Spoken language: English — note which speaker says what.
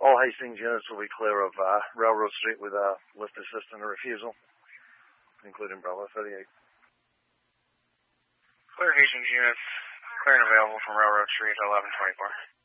Speaker 1: All Hastings units will be clear of Railroad Street with lift assist and a refusal, including Bravo 38.
Speaker 2: Clear Hastings units, clear and available from Railroad Street, 1124.